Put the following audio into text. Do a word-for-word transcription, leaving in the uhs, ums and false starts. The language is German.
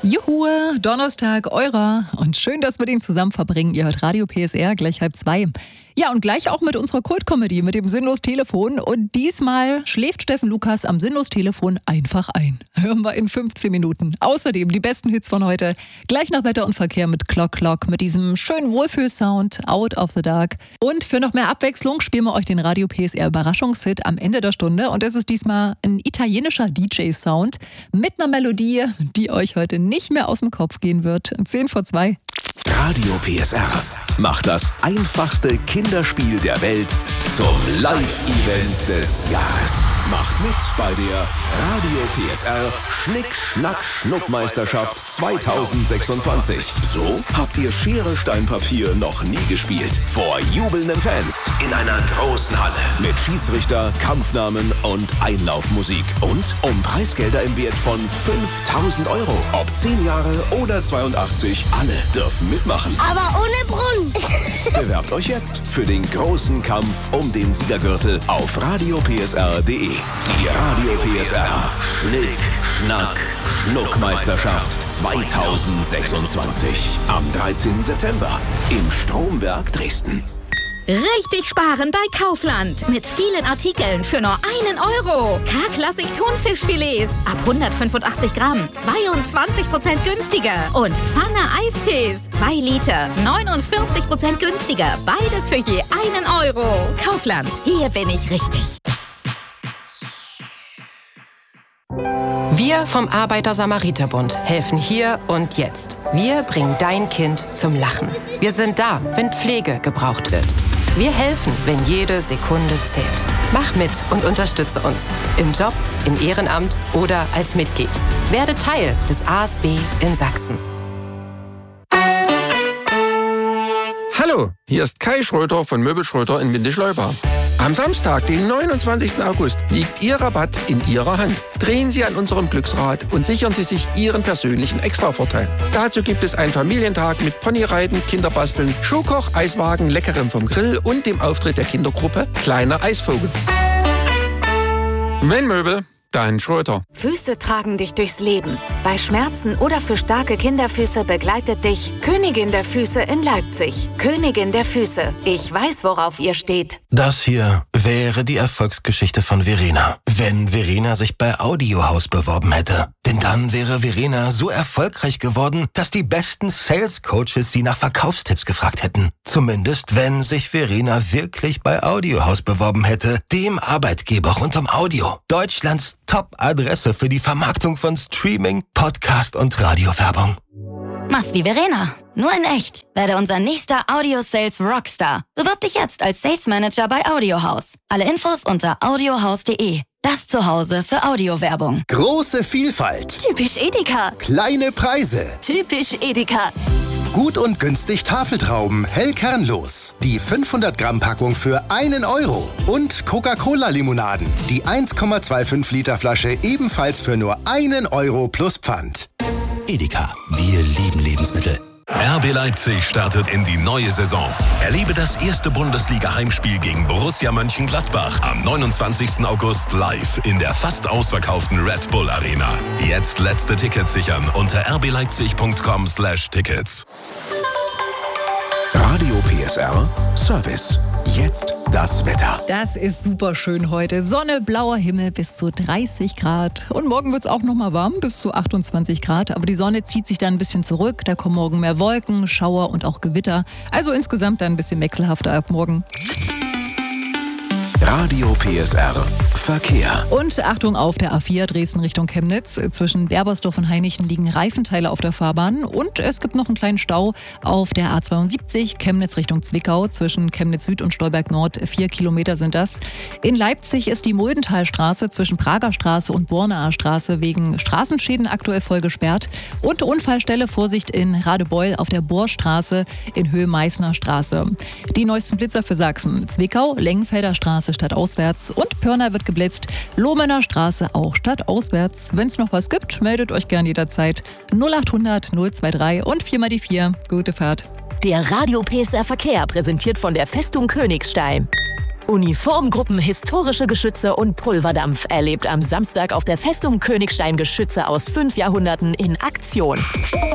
Juhu, Donnerstag, eurer. Und schön, dass wir den zusammen verbringen. Ihr hört Radio P S R, gleich halb zwei. Ja, und gleich auch mit unserer Kult-Comedy, mit dem Sinnlos-Telefon. Und diesmal schläft Steffen Lukas am Sinnlos-Telefon einfach ein. Hören wir in fünfzehn Minuten. Außerdem die besten Hits von heute. Gleich nach Wetter und Verkehr mit Clock Clock, mit diesem schönen Wohlfühl-Sound, Out of the Dark. Und für noch mehr Abwechslung spielen wir euch den Radio P S R Überraschungshit am Ende der Stunde. Und das ist diesmal ein italienischer D J-Sound mit einer Melodie, die euch heute nicht mehr aus dem Kopf gehen wird. zehn vor zwei. Radio P S R macht das einfachste Kinderspiel der Welt zum Live-Event des Jahres. Macht mit bei der Radio P S R Schnick, Schnack, Schnuckmeisterschaft zweitausendsechsundzwanzig. So habt ihr Schere, Stein, Papier noch nie gespielt. Vor jubelnden Fans in einer großen Halle mit Schiedsrichter, Kampfnamen und Einlaufmusik. Und um Preisgelder im Wert von fünftausend Euro. Ob zehn Jahre oder zweiundachtzig, alle dürfen mitmachen. Aber ohne Brunnen. Bewerbt euch jetzt für den großen Kampf um den Siegergürtel auf radio p s r punkt d e. Die Radio P S R Schnick, Schnack, Schnuckmeisterschaft zweitausendsechsundzwanzig. Am dreizehnten September im Stromwerk Dresden. Richtig sparen bei Kaufland. Mit vielen Artikeln für nur einen Euro. K-Klassik Thunfischfilets ab hundertfünfundachtzig Gramm. zweiundzwanzig Prozent günstiger. Und Pfanne Eistees. zwei Liter. neunundvierzig Prozent günstiger. Beides für je einen Euro. Kaufland. Hier bin ich richtig. Wir vom Arbeiter-Samariter-Bund helfen hier und jetzt. Wir bringen dein Kind zum Lachen. Wir sind da, wenn Pflege gebraucht wird. Wir helfen, wenn jede Sekunde zählt. Mach mit und unterstütze uns. Im Job, im Ehrenamt oder als Mitglied. Werde Teil des A S B in Sachsen. Hallo, hier ist Kai Schröter von Möbel Schröter in Windischleuba. Am Samstag, den neunundzwanzigsten August, liegt Ihr Rabatt in Ihrer Hand. Drehen Sie an unserem Glücksrad und sichern Sie sich Ihren persönlichen Extravorteil. Dazu gibt es einen Familientag mit Ponyreiten, Kinderbasteln, Schuhkoch, Eiswagen, Leckerem vom Grill und dem Auftritt der Kindergruppe Kleiner Eisvogel. Wenn Möbel, dann Schröter. Füße tragen dich durchs Leben. Bei Schmerzen oder für starke Kinderfüße begleitet dich Königin der Füße in Leipzig. Königin der Füße. Ich weiß, worauf ihr steht. Das hier wäre die Erfolgsgeschichte von Verena, wenn Verena sich bei Audiohaus beworben hätte. Denn dann wäre Verena so erfolgreich geworden, dass die besten Sales-Coaches sie nach Verkaufstipps gefragt hätten. Zumindest, wenn sich Verena wirklich bei Audiohaus beworben hätte, dem Arbeitgeber rund um Audio. Deutschlands Top-Adresse für die Vermarktung von Streaming, Podcast und Radiowerbung. Mach's wie Verena, nur in echt. Werde unser nächster Audio-Sales Rockstar. Bewirb dich jetzt als Sales Manager bei Audiohaus. Alle Infos unter audiohaus punkt de. Das Zuhause für Audiowerbung. Große Vielfalt. Typisch Edeka. Kleine Preise. Typisch Edeka. Gut und günstig Tafeltrauben, hell kernlos. Die fünfhundert Gramm Packung für einen Euro. Und Coca-Cola-Limonaden. Die eins Komma fünfundzwanzig Liter Flasche ebenfalls für nur einen Euro plus Pfand. Edeka, wir lieben Lebensmittel. R B Leipzig startet in die neue Saison. Erlebe das erste Bundesliga-Heimspiel gegen Borussia Mönchengladbach am neunundzwanzigsten August live in der fast ausverkauften Red Bull Arena. Jetzt letzte Tickets sichern unter r b leipzig punkt com slash tickets. Radio P S R Service. Jetzt das Wetter. Das ist super schön heute. Sonne, blauer Himmel bis zu dreißig Grad. Und morgen wird es auch noch mal warm, bis zu achtundzwanzig Grad. Aber die Sonne zieht sich dann ein bisschen zurück. Da kommen morgen mehr Wolken, Schauer und auch Gewitter. Also insgesamt dann ein bisschen wechselhafter ab morgen. Radio P S R Verkehr. Und Achtung auf der A vier Dresden Richtung Chemnitz. Zwischen Berbersdorf und Hainichen liegen Reifenteile auf der Fahrbahn. Und es gibt noch einen kleinen Stau auf der A zweiundsiebzig Chemnitz Richtung Zwickau. Zwischen Chemnitz Süd und Stolberg Nord. Vier Kilometer sind das. In Leipzig ist die Muldenthalstraße zwischen Prager Straße und Bornaer Straße wegen Straßenschäden aktuell voll gesperrt. Und Unfallstelle, Vorsicht in Radebeul auf der Bohrstraße in Höhe Meißner Straße. Die neuesten Blitzer für Sachsen. Zwickau, Lengenfelder Straße stadtauswärts und Pörner wird geblitzt. Lohmener Straße auch stadtauswärts. Wenn es noch was gibt, meldet euch gern jederzeit. null achthundert null dreiundzwanzig und vier mal die vier. Gute Fahrt. Der Radio P S R Verkehr präsentiert von der Festung Königstein. Uniformgruppen, historische Geschütze und Pulverdampf erlebt am Samstag auf der Festung Königstein Geschütze aus fünf Jahrhunderten in Aktion.